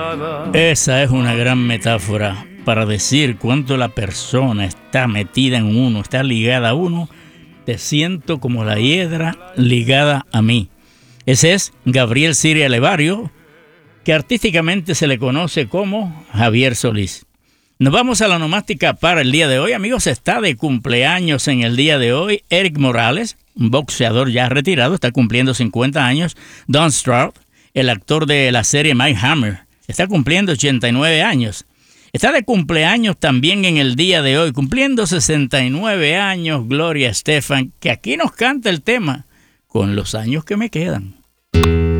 Esa es una gran metáfora para decir cuánto la persona está metida en uno, está ligada a uno. Te siento como la hiedra ligada a mí. Ese es Gabriel Siria Levario, que artísticamente se le conoce como Javier Solís. Nos vamos a la onomástica para el día de hoy. Amigos, está de cumpleaños en el día de hoy Eric Morales, un boxeador ya retirado, está cumpliendo 50 años. Don Stroud, el actor de la serie Mike Hammer, está cumpliendo 89 años. Está de cumpleaños también en el día de hoy, cumpliendo 69 años, Gloria Estefan, que aquí nos canta el tema Con los años que me quedan.